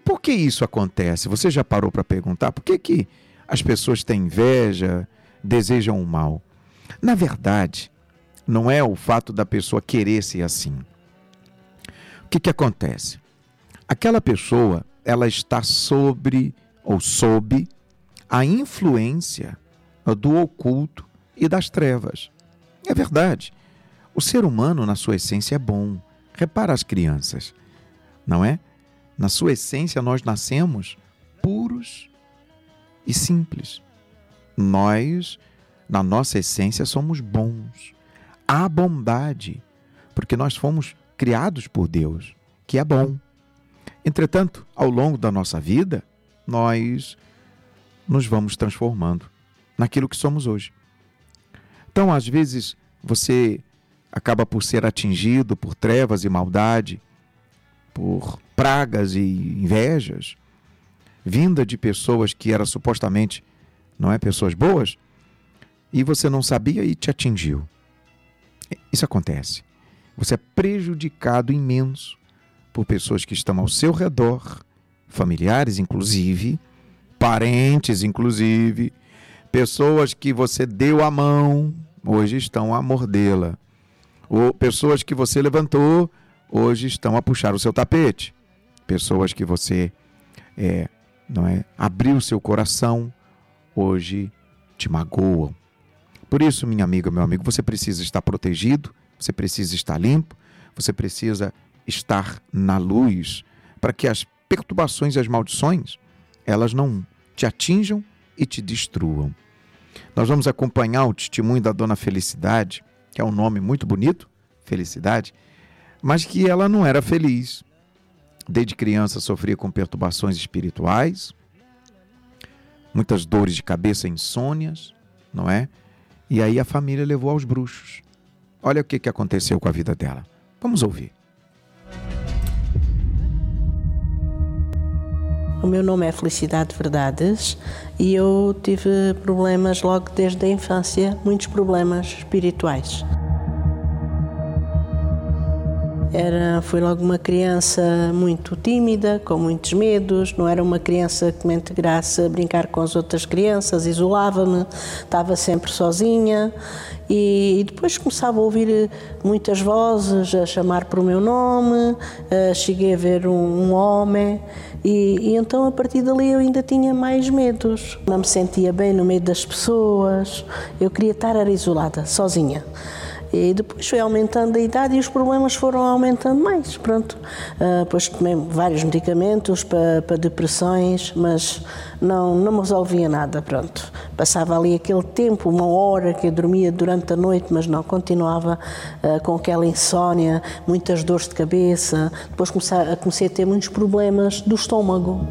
por que isso acontece? Você já parou para perguntar por que as pessoas têm inveja, desejam o mal? Na verdade, não é o fato da pessoa querer ser assim. O que acontece? Aquela pessoa, ela está sob a influência do oculto e das trevas. É verdade. O ser humano, na sua essência, é bom. Repara as crianças, não é? Na sua essência, nós nascemos puros e simples. Nós, na nossa essência, somos bons. Há bondade, porque nós fomos criados por Deus, que é bom. Entretanto, ao longo da nossa vida, nós nos vamos transformando naquilo que somos hoje. Então, às vezes, você acaba por ser atingido por trevas e maldade, por pragas e invejas, vinda de pessoas que eram supostamente, não é, pessoas boas, e você não sabia e te atingiu. Isso acontece. Você é prejudicado imenso por pessoas que estão ao seu redor, familiares inclusive, parentes inclusive, pessoas que você deu a mão, hoje estão a mordê-la. Ou pessoas que você levantou, hoje estão a puxar o seu tapete. Pessoas que você abriu seu coração, hoje te magoam. Por isso, minha amiga, meu amigo, você precisa estar protegido, você precisa estar limpo, você precisa estar na luz, para que as perturbações e as maldições, elas não te atinjam e te destruam. Nós vamos acompanhar o testemunho da Dona Felicidade, que é um nome muito bonito, Felicidade, mas que ela não era feliz. Desde criança sofria com perturbações espirituais, muitas dores de cabeça, insônias, não é? E aí a família levou aos bruxos. Olha o que aconteceu com a vida dela. Vamos ouvir. O meu nome é Felicidade Verdades e eu tive problemas logo desde a infância, muitos problemas espirituais. Fui logo uma criança muito tímida, com muitos medos, não era uma criança que me integrasse a brincar com as outras crianças, isolava-me, estava sempre sozinha e depois começava a ouvir muitas vozes a chamar por o meu nome, cheguei a ver um homem e então a partir dali eu ainda tinha mais medos, não me sentia bem no meio das pessoas, eu queria estar isolada, sozinha. E depois foi aumentando a idade e os problemas foram aumentando mais, pronto. Depois tomei vários medicamentos para depressões, mas não me resolvia nada, pronto. Passava ali aquele tempo, 1 hora que eu dormia durante a noite, mas não, continuava com aquela insónia, muitas dores de cabeça. Depois comecei a ter muitos problemas do estômago.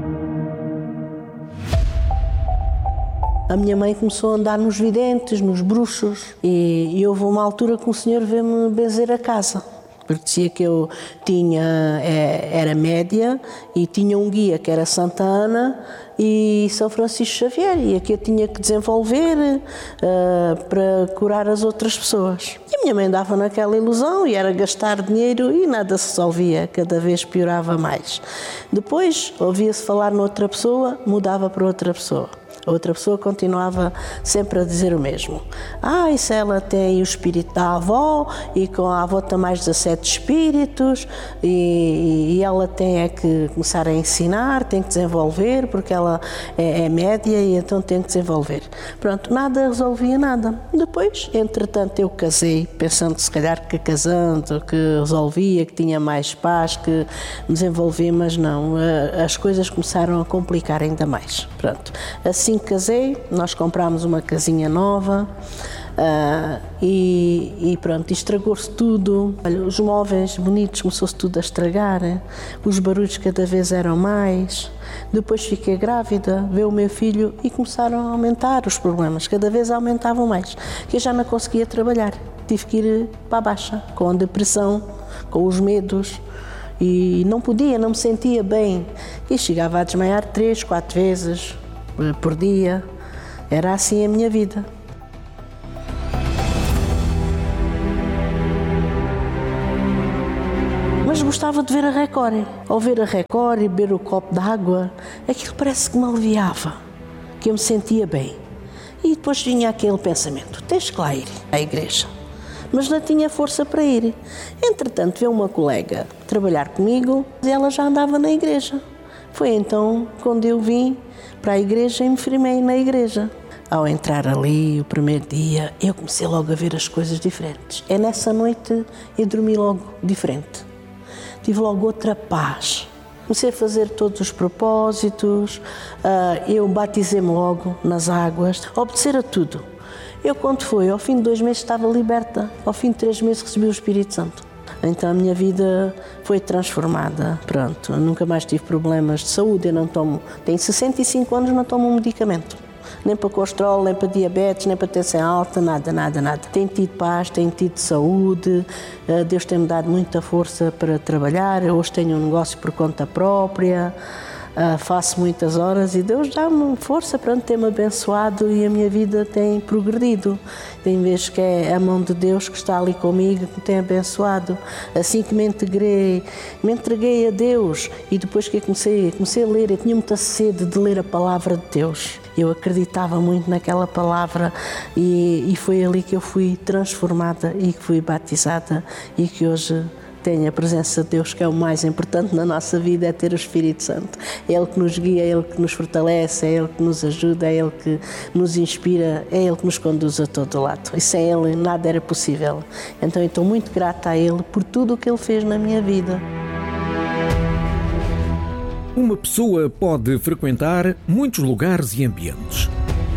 A minha mãe começou a andar nos videntes, nos bruxos, e houve uma altura que o senhor veio-me benzer a casa, porque dizia que eu era média e tinha um guia que era Santa Ana e São Francisco Xavier, e que eu tinha que desenvolver para curar as outras pessoas. E a minha mãe dava naquela ilusão e era gastar dinheiro e nada se resolvia, cada vez piorava mais. Depois ouvia-se falar noutra pessoa, mudava para outra pessoa. A outra pessoa continuava sempre a dizer o mesmo. Isso ela tem o espírito da avó e com a avó tem mais 17 espíritos e ela tem que começar a ensinar, tem que desenvolver porque ela é média e então tem que desenvolver. Pronto, nada resolvia nada. Depois, entretanto, eu casei, pensando se calhar que casando, que resolvia, que tinha mais paz, que me desenvolvia, mas não, as coisas começaram a complicar ainda mais. Pronto, assim que casei, nós comprámos uma casinha nova e pronto, estragou-se tudo. Olha, os móveis bonitos começou-se tudo a estragar, os barulhos cada vez eram mais. Depois fiquei grávida, veio o meu filho e começaram a aumentar os problemas, cada vez aumentavam mais, que eu já não conseguia trabalhar, tive que ir para a baixa, com a depressão, com os medos. E não me sentia bem e chegava a desmaiar 3, 4 vezes por dia. Era assim a minha vida. Mas gostava de ver a Record. Ao ver a Record e beber o copo de água, aquilo parece que me aliviava, que eu me sentia bem. E depois vinha aquele pensamento, tens que lá ir à igreja. Mas não tinha força para ir. Entretanto, veio uma colega trabalhar comigo e ela já andava na igreja. Foi então quando eu vim para a igreja e me firmei na igreja. Ao entrar ali, o primeiro dia, eu comecei logo a ver as coisas diferentes. É nessa noite eu dormi logo diferente. Tive logo outra paz. Comecei a fazer todos os propósitos, eu batizei-me logo nas águas, a obedecer a tudo. Eu, quando foi, ao fim de 2 meses estava liberta, ao fim de 3 meses recebi o Espírito Santo. Então a minha vida foi transformada, pronto, eu nunca mais tive problemas de saúde, eu não tomo, tenho 65 anos, não tomo um medicamento. Nem para colesterol, nem para diabetes, nem para tensão alta, nada. Tenho tido paz, tenho tido saúde, Deus tem-me dado muita força para trabalhar, hoje tenho um negócio por conta própria, faço muitas horas e Deus dá-me força para ter-me abençoado e a minha vida tem progredido. Tem vezes que é a mão de Deus que está ali comigo, que me tem abençoado. Assim que me entreguei a Deus e depois que comecei a ler, eu tinha muita sede de ler a palavra de Deus. Eu acreditava muito naquela palavra e foi ali que eu fui transformada e que fui batizada e que hoje tenho a presença de Deus, que é o mais importante na nossa vida, é ter o Espírito Santo. É Ele que nos guia, é Ele que nos fortalece, é Ele que nos ajuda, é Ele que nos inspira, é Ele que nos conduz a todo lado. E sem Ele nada era possível. Então eu estou muito grata a Ele por tudo o que Ele fez na minha vida. Uma pessoa pode frequentar muitos lugares e ambientes.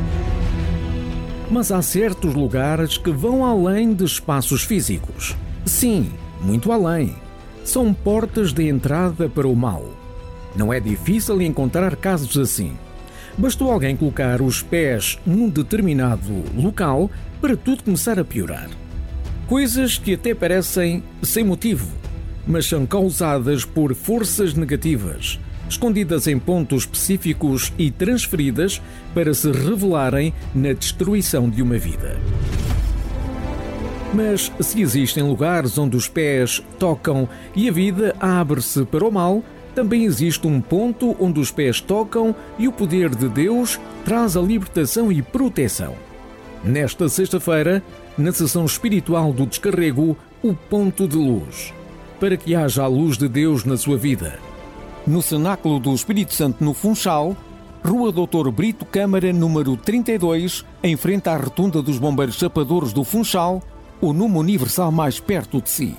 Mas há certos lugares que vão além de espaços físicos. Sim, muito além. São portas de entrada para o mal. Não é difícil encontrar casos assim. Bastou alguém colocar os pés num determinado local para tudo começar a piorar. Coisas que até parecem sem motivo, mas são causadas por forças negativas, escondidas em pontos específicos e transferidas para se revelarem na destruição de uma vida. Mas se existem lugares onde os pés tocam e a vida abre-se para o mal, também existe um ponto onde os pés tocam e o poder de Deus traz a libertação e proteção. Nesta sexta-feira, na sessão espiritual do Descarrego, o ponto de luz, para que haja a luz de Deus na sua vida. No Cenáculo do Espírito Santo, no Funchal, Rua Doutor Brito Câmara, número 32, em frente à Rotunda dos Bombeiros Chapadores do Funchal, o número universal mais perto de si.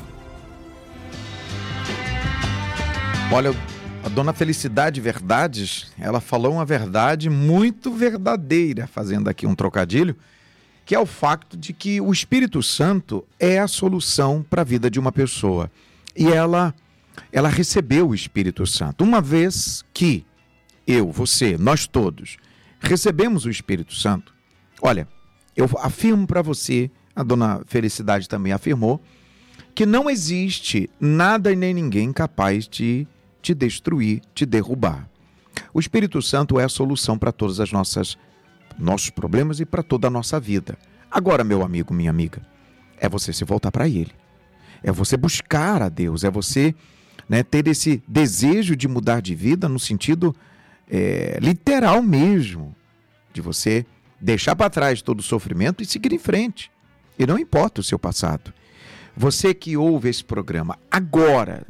Olha, a dona Felicidade Verdades, ela falou uma verdade muito verdadeira, fazendo aqui um trocadilho, que é o fato de que o Espírito Santo é a solução para a vida de uma pessoa. E ela recebeu o Espírito Santo. Uma vez que eu, você, nós todos recebemos o Espírito Santo, olha, eu afirmo para você, a dona Felicidade também afirmou, que não existe nada e nem ninguém capaz de te destruir, te derrubar. O Espírito Santo é a solução para todos os nossos problemas e para toda a nossa vida. Agora, meu amigo, minha amiga, é você se voltar para Ele. É você buscar a Deus, é você ter esse desejo de mudar de vida no sentido literal mesmo, de você deixar para trás todo o sofrimento e seguir em frente. E não importa o seu passado. Você que ouve esse programa agora,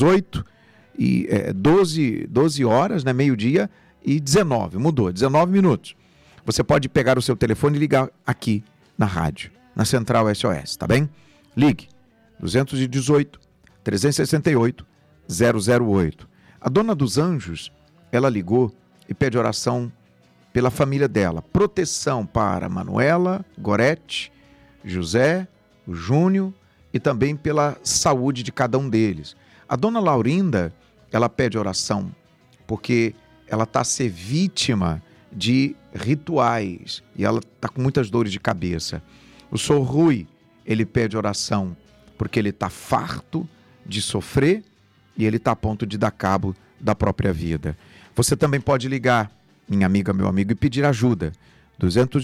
12 horas, meio-dia e 19, mudou, 19 minutos. Você pode pegar o seu telefone e ligar aqui na rádio, na Central SOS, tá bem? Ligue, 218 368 008. A dona dos anjos, ela ligou e pede oração pela família dela. Proteção para Manuela, Gorete, José, o Júnior e também pela saúde de cada um deles. A dona Laurinda, ela pede oração porque ela está a ser vítima de rituais e ela está com muitas dores de cabeça. O Sr. Rui, ele pede oração porque ele está farto de sofrer e ele está a ponto de dar cabo da própria vida. Você também pode ligar, minha amiga, meu amigo, e pedir ajuda.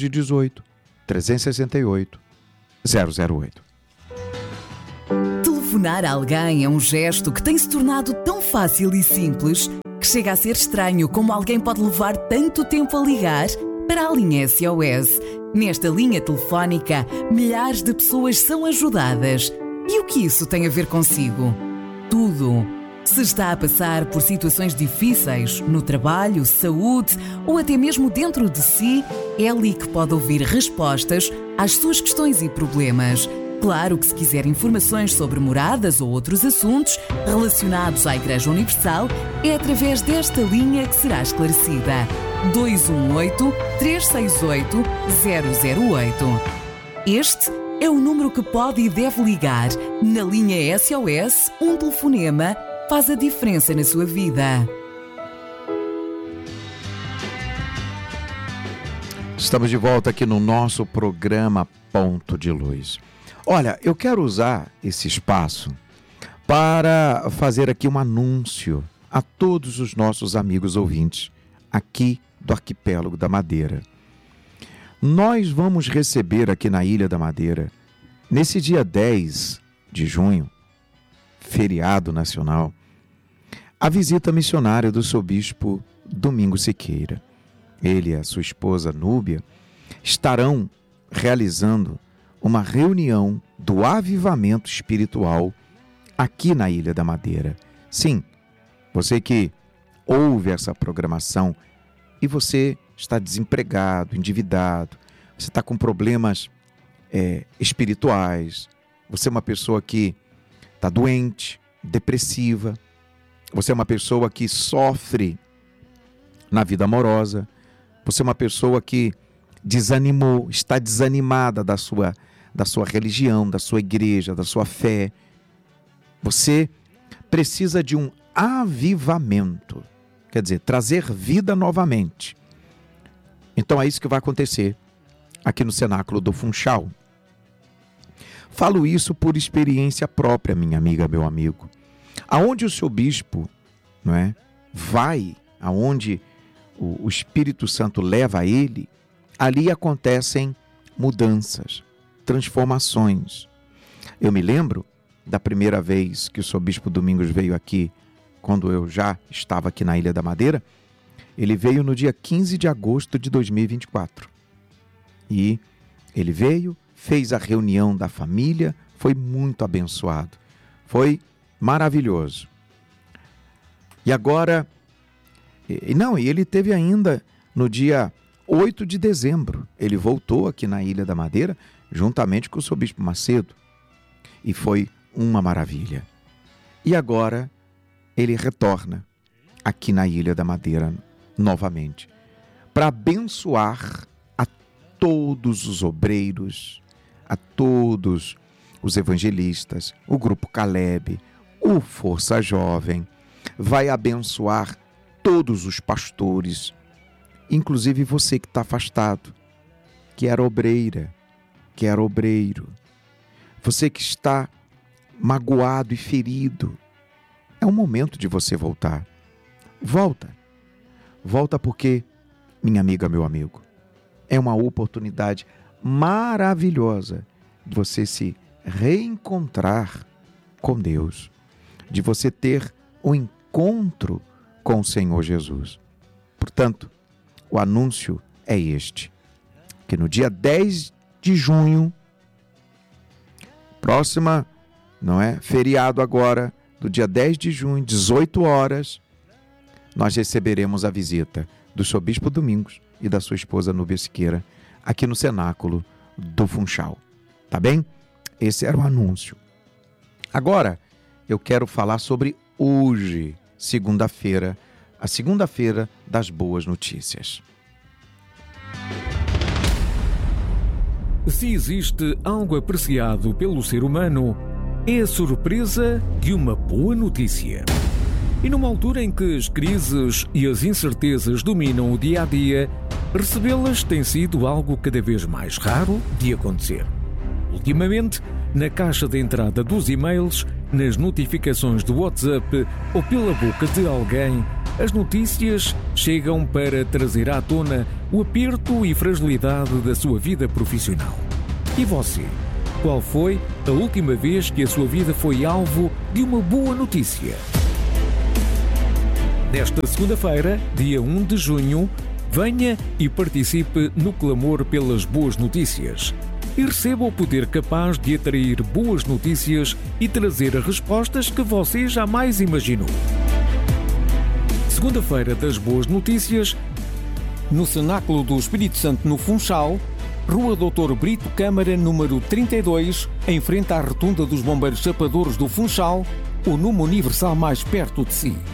218 368 008. Telefonar a alguém é um gesto que tem se tornado tão fácil e simples que chega a ser estranho como alguém pode levar tanto tempo a ligar para a linha SOS. Nesta linha telefónica, milhares de pessoas são ajudadas. E o que isso tem a ver consigo? Tudo. Se está a passar por situações difíceis no trabalho, saúde ou até mesmo dentro de si, é ali que pode ouvir respostas às suas questões e problemas. Claro que se quiser informações sobre moradas ou outros assuntos relacionados à Igreja Universal, é através desta linha que será esclarecida. 218-368-008. Este é o número que pode e deve ligar. Na linha SOS, um telefonema faz a diferença na sua vida. Estamos de volta aqui no nosso programa Ponto de Luz. Olha, eu quero usar esse espaço para fazer aqui um anúncio a todos os nossos amigos ouvintes aqui do Arquipélago da Madeira. Nós vamos receber aqui na Ilha da Madeira, nesse dia 10 de junho, feriado nacional, a visita missionária do seu bispo Domingos Siqueira. Ele e a sua esposa Núbia estarão realizando uma reunião do avivamento espiritual aqui na Ilha da Madeira. Sim, você que ouve essa programação e você está desempregado, endividado, você está com problemas espirituais, você é uma pessoa que está doente, depressiva, você é uma pessoa que sofre na vida amorosa, você é uma pessoa que desanimou, está desanimada da sua religião, da sua igreja, da sua fé. Você precisa de um avivamento, quer dizer, trazer vida novamente. Então é isso que vai acontecer aqui no Cenáculo do Funchal. Falo isso por experiência própria, minha amiga, meu amigo. Aonde o seu bispo, não é, vai, aonde o Espírito Santo leva ele, ali acontecem mudanças, transformações. Eu me lembro da primeira vez que o seu bispo Domingos veio aqui, quando eu já estava aqui na Ilha da Madeira. Ele veio no dia 15 de agosto de 2024. E ele veio, fez a reunião da família, foi muito abençoado. Foi maravilhoso. E agora, ele teve ainda no dia 8 de dezembro, ele voltou aqui na Ilha da Madeira, juntamente com o seu bispo Macedo. E foi uma maravilha. E agora, ele retorna aqui na Ilha da Madeira novamente, para abençoar a todos os obreiros, a todos os evangelistas, o Grupo Caleb, o Força Jovem, vai abençoar todos os pastores, inclusive você que está afastado, que era obreira, que era obreiro, você que está magoado e ferido. É o momento de você voltar. Volta porque, minha amiga, meu amigo, é uma oportunidade maravilhosa de você se reencontrar com Deus, de você ter um encontro com o Senhor Jesus. Portanto, o anúncio é este, que no dia 10 de junho, próxima, feriado agora, do dia 10 de junho, 18 horas, nós receberemos a visita do seu bispo Domingos e da sua esposa Núbia Siqueira aqui no Cenáculo do Funchal. Tá bem? Esse era o anúncio. Agora, eu quero falar sobre hoje, segunda-feira, a segunda-feira das boas notícias. Se existe algo apreciado pelo ser humano, é a surpresa de uma boa notícia. E numa altura em que as crises e as incertezas dominam o dia-a-dia, recebê-las tem sido algo cada vez mais raro de acontecer. Ultimamente, na caixa de entrada dos e-mails, nas notificações do WhatsApp ou pela boca de alguém, as notícias chegam para trazer à tona o aperto e fragilidade da sua vida profissional. E você? Qual foi a última vez que a sua vida foi alvo de uma boa notícia? Nesta segunda-feira, dia 1 de junho, venha e participe no clamor pelas boas notícias. E receba o poder capaz de atrair boas notícias e trazer respostas que você jamais imaginou. Segunda-feira das Boas Notícias, no Cenáculo do Espírito Santo, no Funchal, Rua Dr. Brito Câmara, número 32, em frente à Rotunda dos Bombeiros Chapadores do Funchal, o Numa Universal mais perto de si.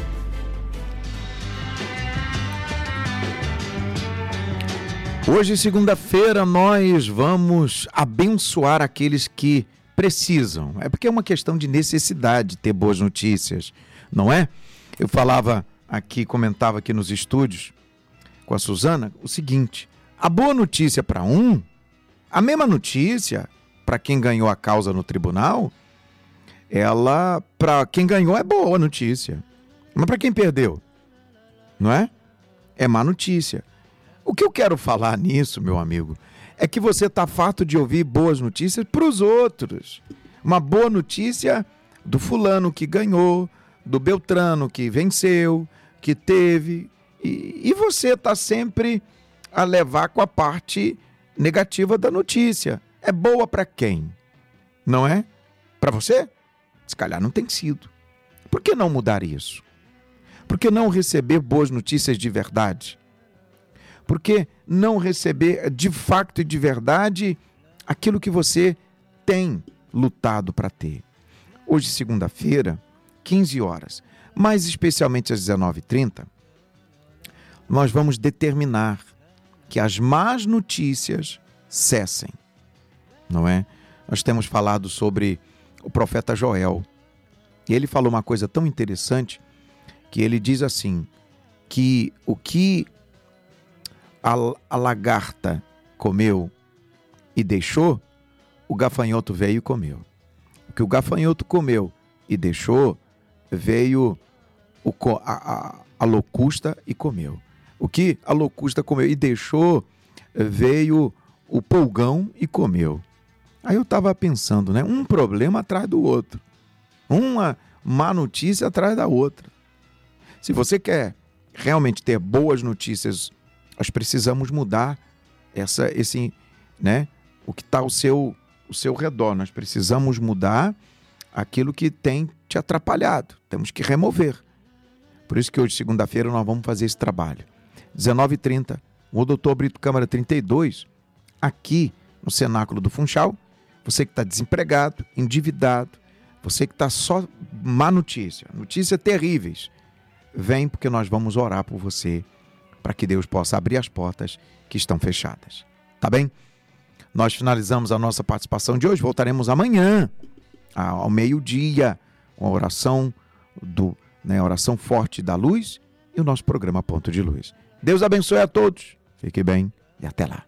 Hoje, segunda-feira, nós vamos abençoar aqueles que precisam. É porque é uma questão de necessidade ter boas notícias, não é? Eu falava aqui, comentava aqui nos estúdios com a Suzana o seguinte: a boa notícia para um, a mesma notícia para quem ganhou a causa no tribunal, ela, para quem ganhou, é boa notícia. Mas para quem perdeu, não é? É má notícia. O que eu quero falar nisso, meu amigo, é que você está farto de ouvir boas notícias para os outros. Uma boa notícia do fulano que ganhou, do Beltrano que venceu, que teve, e você está sempre a levar com a parte negativa da notícia. É boa para quem? Não é? Para você? Se calhar não tem sido. Por que não mudar isso? Por que não receber boas notícias de verdade? Por que não receber de facto e de verdade aquilo que você tem lutado para ter? Hoje, segunda-feira, 15 horas, mais especialmente às 19h30, nós vamos determinar que as más notícias cessem, não é? Nós temos falado sobre o profeta Joel, e ele falou uma coisa tão interessante, que ele diz assim, que o que a lagarta comeu e deixou, o gafanhoto veio e comeu. O que o gafanhoto comeu e deixou, veio a locusta e comeu. O que a locusta comeu e deixou, veio o pulgão e comeu. Aí eu estava pensando, né? Um problema atrás do outro. Uma má notícia atrás da outra. Se você quer realmente ter boas notícias, nós precisamos mudar o que está ao seu redor. Nós precisamos mudar aquilo que tem te atrapalhado. Temos que remover. Por isso que hoje, segunda-feira, nós vamos fazer esse trabalho. 19h30, o Dr. Brito Câmara 32, aqui no Cenáculo do Funchal. Você que está desempregado, endividado, você que está só má notícias terríveis, vem porque nós vamos orar por você, para que Deus possa abrir as portas que estão fechadas. Tá bem? Nós finalizamos a nossa participação de hoje. Voltaremos amanhã, ao meio-dia, com a oração a oração forte da luz e o nosso programa Ponto de Luz. Deus abençoe a todos. Fique bem e até lá.